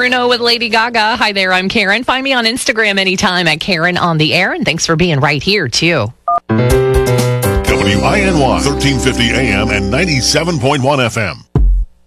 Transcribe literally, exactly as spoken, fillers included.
Bruno with Lady Gaga. Hi there, I'm Karen. Find me on Instagram anytime at Karen on the Air, and thanks for being right here, too. W I N Y, thirteen fifty A M and ninety-seven point one F M.